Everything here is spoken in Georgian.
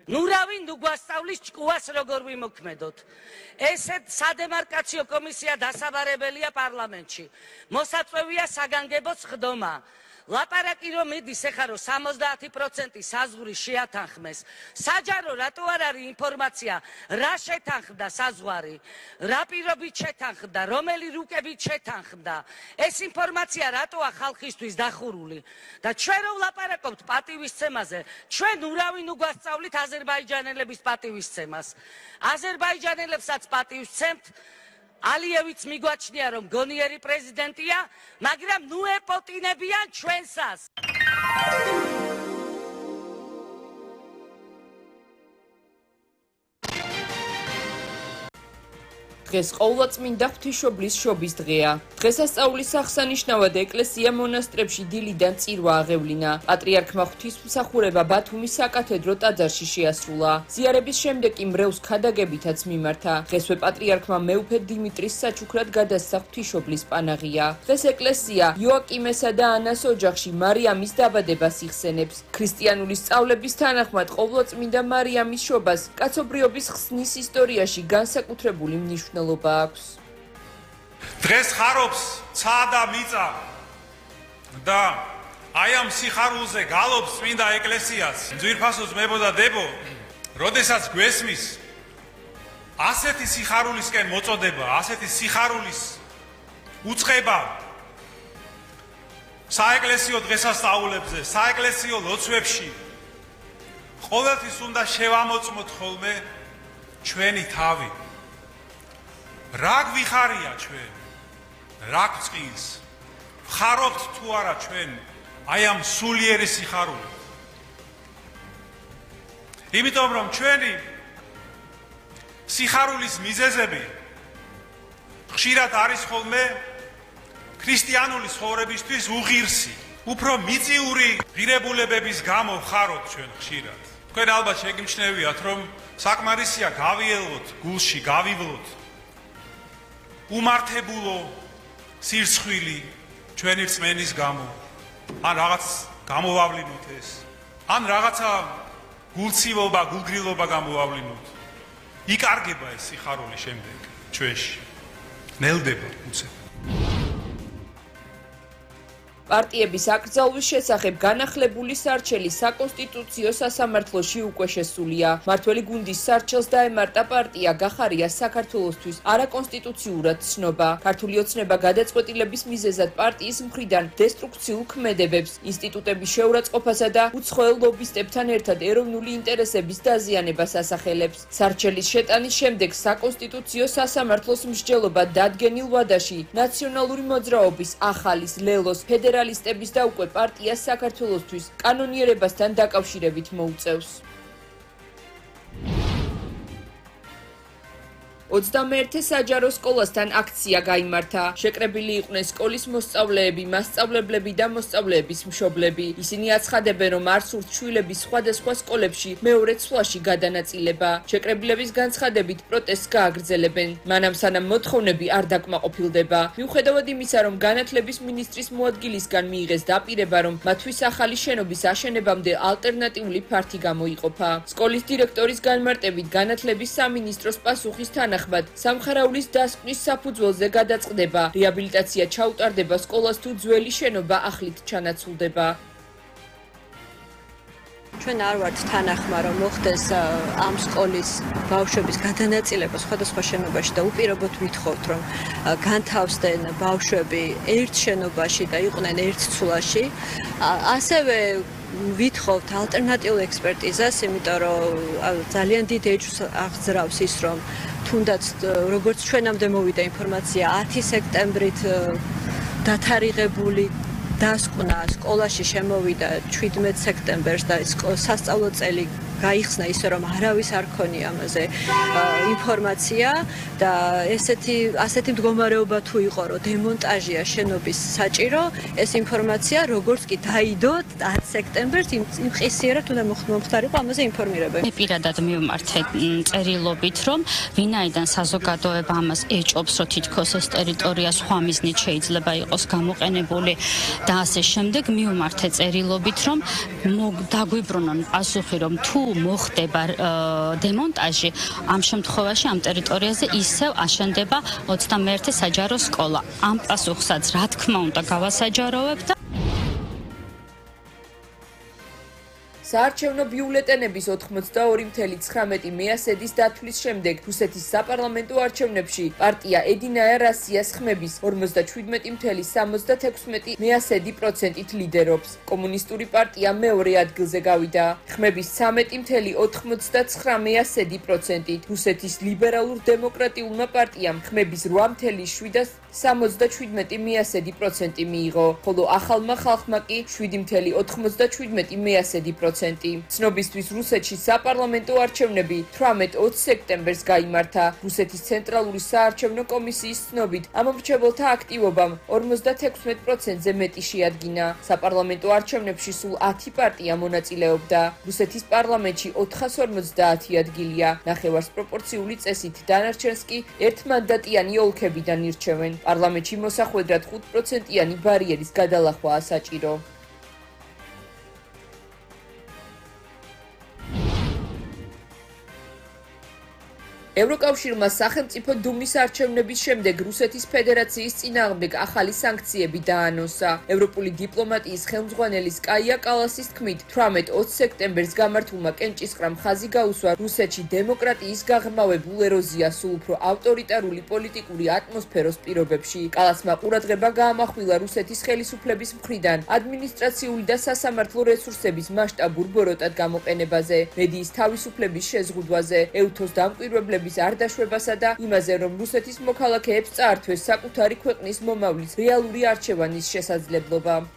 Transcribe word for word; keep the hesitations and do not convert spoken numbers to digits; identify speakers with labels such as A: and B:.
A: ნურავი ნუ გვასწავლის ჭკუას როგორ ვიმოქმედოთ. ესეთ სადემარკაციო კომისია დასაბარებელია პარლამენტში. მოსაწვევია საგანგებო სხდომა. ლაპარაკი რომ მიდის ეხლა რომ სამოცდაათი პროცენტი საზღვრი შეათანხმეს. საჯარო რატო არ არის ინფორმაცია რა შეთანხმდა საზღვარი, რა პირობით შეთანხმდა, რომელი რუკებით შეთანხმდა. ეს ინფორმაცია რატოა ხალხისთვის დახურული და ჩვენ რომ ვლაპარაკობთ პატივისცემაზე, ჩვენ ურავინ უგვასწავლით აზერბაიჯანელების პატივისცემას. აზერბაიჯანელებსაც პატივისცემთ. ალიევიც მიგვაჩნია რომ გონიერი პრეზიდენტია, მაგრამ ნუ ეპოტინებიან ჩვენსას.
B: დღეს ყოვლადწმინდა ღვთისმშობლის შობის დღეა. დღესასწაულის აღსანიშნავად ეკლესია მონასტრებში დილიდან წირვა აღევლინა. პატრიარქმა ღვთისმსახურება ბათუმის საკათედრო ტაძარში შეასრულა. ზიარების შემდეგ კი მრევლს ქადაგებითაც მიმართა. დღესვე პატრიარქმა მეუფე დიმიტრის საჩუქრად გადასცა ღვთისმშობლის პანაღია. დღეს ეკლესია იოაკიმესა და ანას ოჯახში მარიამის დაბადებას იხსენებს. ქრისტიანული სწავლების თანახმად ყოვლადწმინდა მარიამის შობას კაცობრიობის ხსნის ისტორიაში განსაკუთრებული მნიშვნელობა აქვს.
C: დღეს ხარობს ცა და მიწა და აი ამ სიხარულზე გალობს წმინდა ეკლესიას. ძვირფასო ძმებო და დებო, როდესაც გვესმის ასეთი სიხარულისკენ მოწოდება, ასეთი სიხარულის უწყება საეკლესიო დღესასწაულებზე, საეკლესიო ლოცვებში, ყოველთვის უნდა შევამოწმოთ ხოლმე ჩვენი თავი. რა გვიხარია ჩვენ? რა გვწყინს? ხარობთ თუ არა ჩვენ აი ამ სულიერი სიხარულით? იმიტომ რომ ჩვენი სიხარულის მიზეზები ხშირად არის ხოლმე ქრისტიანული ცხოვრებისთვის უღირსი, უფრო მიწიური ღირებულებების გამო ხარობთ ჩვენ ხშირად. თქვენ ალბათ შეგიმჩნევიათ რომ საკმარისია გავიელოთ გულში, გავივლოთ უმართებულო სირცხვილი ჩვენი რწმენის გამო, ან რაღაც გამოვავლინოთ ეს, ან რაღაცა გულცივობა, გულგრილობა გამოვავლინოთ. იკარგება ეს სიხარული შემდეგ ჩვენში. ნელდება უცებ.
B: პარტიების აკრძალვის შესახებ განახლებული სარჩელი საკონსტიტუციო სასამართლოში უკვე შესულია. მართველი გუნდის სარჩელს დაემართა პარტია გახარია საქართველოსთვის არაკონსტიტუციურად ცნობა. ქართული ოცნება გადაწყვეტილების მიზეზად პარტიის მხრიდან დესტრუქციულ ქმედებებს, ინსტიტუტების შეურაცხყოფასა და უცხოელ ლობისტებთან ერთად ეროვნული ინტერესების დაზიანებას ასახელებს. სარჩელის შეტანის შემდეგ საკონსტიტუციო სასამართლოს მსჯელობა დადგენილ ვადაში ნაციონალური მოძრაობის, ახალის, ლელოს, ფედერალისტების და უკვე პარტიას საქართველოსთვის კანონიერებასთან დაკავშირებით მოუწევს. ოცდამეერთე საჯარო სკოლასთან აქცია გაიმართა. შეკრებილი იყვნენ სკოლის მოსწავლეები, მასწავლებლები და მოსწავლეების მშობლები. ისინი აცხადებენ, რომ არ სურთ შვილების სხვადასხვა სკოლებში მეორე ცვლაში გადანაწილება. შეკრებილების განცხადებით პროტესტს გააგრძელებენ. მანამ სანამ მოთხოვნები არ დაკმაყოფილდება. მიუხედავად იმისა, რომ განათლების მინისტრის მოადგილისგან მიიღეს დაპირება, რომ მათთვის ახალი შენობის აშენებამდე ალტერნატიული ფართი გამოიყოფა. სკოლის დირექტორის განმარტებით განათლების სამინისტროს პასუხის თანახმად სამხარაულის დასკვნის საფუძველზე გადაწყდება. რეაბილიტაცია ჩაუტარდება სკოლას თუ ძველი შენობა ახლით ჩანაცვლდება.
D: ჩვენ არ ვართ თანახმა, რომ მოხდეს ამ სკოლის ბავშვების გადანაწილება სხვადასხვა შენობაში და უპირობოდ ვითხოვთ, რომ განთავსდნენ ბავშვები ერთ შენობაში და იყვნენ ერთ ცვლაში. ასევე ვითხოვთ ალტერნატიულ ექსპერტიზას, იმიტომ რომ ძალიან დიდ ეჭვს აღძრავს ის, რომ თუნდაც როგორც ჩვენამდე მოვიდა ინფორმაცია ათი სექტემბრით დათარიღებული დასკვნა სკოლაში შემოვიდა შვიდმეტ სექტემბერს და სასწავლო წელი გაიხსნა ისე რომ არავის არ ქონია ამაზე ინფორმაცია და ესეთი ასეთი მდგომარეობა თუ იყო რომ დემონტაჟია შენობის საჭირო ეს ინფორმაცია როგორც კი დაიდო ათ სექტემბერს იმხისიერად უნდა მომხდარიყო ამაზე ინფორმირება.
E: მე პირადად მივმართე წერილობით რომ ვინაიდან საზოგადოება ამას ეჭობს რომ თითქოს ეს ტერიტორია სხვა მიზნით შეიძლება იყოს გამოყენებული და ასე შემდეგ მივმართე წერილობით რომ დაგვიბრუნონ პასუხი რომ თუ მოხდება დემონტაჟი, ამ შემთხვევაში ამ ტერიტორიაზე ისევ აშენდება ოცდამეერთე საჯარო სკოლა. ამ პასუხსაც რა თქმა უნდა გავასაჯაროვებ და
B: საარჩევნო ბიულეტენების ოთხმოცდაორი წუთი ცხრამეტი მეასედის დათვლის შემდეგ რუსეთის საპარლამენტო არჩევნებში პარტია ედინაია რასიას ხმების ორმოცდაჩვიდმეტი წუთი სამოცდათექვსმეტი მეასედი პროცენტით ლიდერობს. კომუნისტური პარტია მეორე ადგილზე გავიდა ხმების ცხრამეტი წუთი ოთხმოცდაცხრა მეასედი პროცენტით. რუსეთის ლიბერალურ დემოკრატიულმა პარტიამ ხმების რვა წუთი შვიდ სამოცდაჩვიდმეტი მეასედი პროცენტი მიიღო, ხოლო ახალმა ხალხმა კი შვიდი წუთი ოთხმოცდაჩვიდმეტი მეასედი პროცენტი. ცნობისთვის რუსეთში საპარლამენტო არჩევნები თვრამეტ ოცი სექტემბერს გაიმართა. რუსეთის ცენტრალური საარჩევნო კომისიის ცნობით ამ მრჩეველთა აქტივობამ ორმოცდათექვსმეტ პროცენტზე მეტი შეადგინა. საპარლამენტო არჩევნებში სულ ათი პარტია მონაწილეობდა. რუსეთის პარლამენტში ოთხას ორმოცდაათი ადგილია. ნახევარს პროპორციული წესით დანარჩენს კი ერთმანდატიანი ოლქებიდან ირჩევენ. პარლამენტში მოსახვედრად ხუთპროცენტიანი ბარიერის გადალახვაა საჭირო. ევროკავშირმა სახელმწიფო დუმის არჩევნების შემდეგ რუსეთის ფედერაციის წინააღმდეგ ახალი სანქციები დაანონსა. ევროპული დიპლომატიის ხელმძღვანელის კაია კალასის თქმით, თვრამეტ ოცი სექტემბერს გამართულმა კენჭისყრამ ხაზი გაუსვა რუსეთში დემოკრატიის გაღრმავებულ ეროზიას სულ უფრო ავტორიტარული პოლიტიკური ატმოსფეროს პირობებში. კალასმა ყურადღება გაამახვილა რუსეთის ხელისუფლების მხრიდან ადმინისტრაციული და სასამართლო რესურსების მასშტაბურ ბოროტად გამოყენებაზე, მედიის თავისუფლების შეზღუდვაზე, ეუთოს დამკვირვებლების არ დაშვებასა და იმაზე, რომ რუსეთის მოქალაქეებს წაართვეს საკუთარი ქვეყნის მომავლის რეალური არჩევანის შესაძლებლობა.